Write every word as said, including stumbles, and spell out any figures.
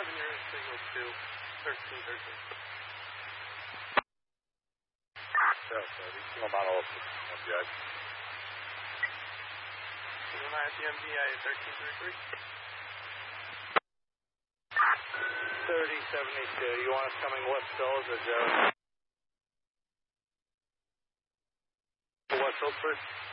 five and your signal to thirteen thirteen. Yeah, so he's still not all one yet. Signal nine at the M D I at thirteen thirty-three. thirty seventy-two, you want us coming west Phillips or Joe? West Phillipsburg?